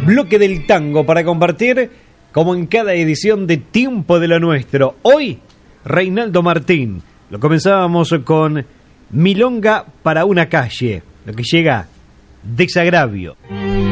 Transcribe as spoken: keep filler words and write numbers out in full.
bloque del tango para compartir, como en cada edición de Tiempo de lo Nuestro. Hoy, Reinaldo Martín. Lo comenzábamos con Milonga para una calle, lo que llega Desagravio.